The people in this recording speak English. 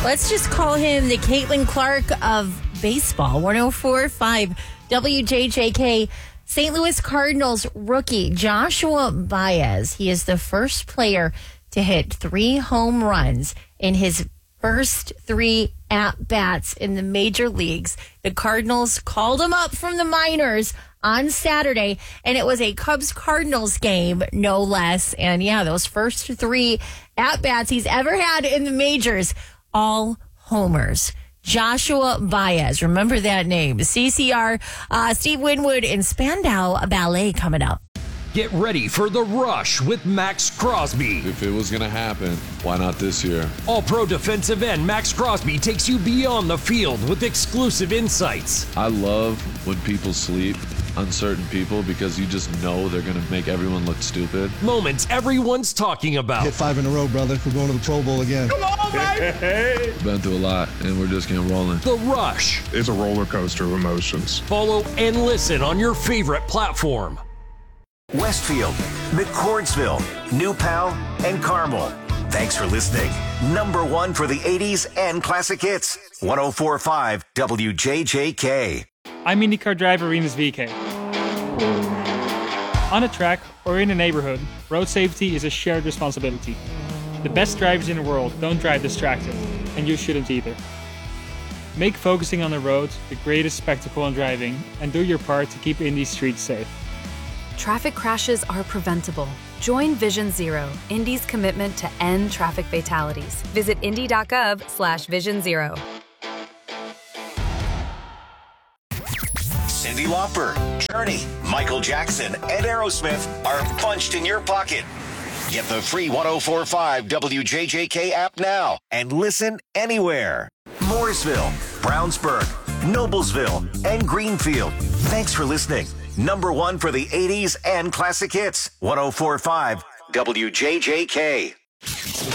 Let's just call him the Caitlin Clark of baseball. 104.5 WJJK. St. Louis Cardinals rookie Joshua Baez. He is the first player to hit 3 home runs in his first 3 at-bats in the major leagues. The Cardinals called him up from the minors on Saturday, and it was a Cubs-Cardinals game, no less. And yeah, those first 3 at-bats he's ever had in the majors, all homers. Joshua Baez, remember that name. CCR, Steve Winwood, and Spandau Ballet coming up. Get ready for The Rush with Max Crosby. If it was going to happen, why not this year? All-pro defensive end Max Crosby takes you beyond the field with exclusive insights. I love when people sleep on certain people because you just know they're going to make everyone look stupid. Moments everyone's talking about. Hit 5 in a row, brother. We're going to the Pro Bowl again. Come on, baby! Been through a lot, and we're just getting rolling. The Rush. It's a roller coaster of emotions. Follow and listen on your favorite platform. Westfield, McCordsville, New Pal, and Carmel. Thanks for listening. Number 1 for the 80s and classic hits. 104.5 WJJK. I'm IndyCar driver Rinus VeeKay. On a track or in a neighborhood, road safety is a shared responsibility. The best drivers in the world don't drive distracted, and you shouldn't either. Make focusing on the road the greatest spectacle in driving, and do your part to keep Indy's streets safe. Traffic crashes are preventable. Join Vision Zero, Indy's commitment to end traffic fatalities. Visit indy.gov/Vision Zero. Cyndi Lauper, Journey, Michael Jackson, and Aerosmith are punched in your pocket. Get the free 104.5 WJJK app now and listen anywhere. Mooresville, Brownsburg, Noblesville, and Greenfield. Thanks for listening. Number 1 for the 80s and classic hits. 104.5 WJJK.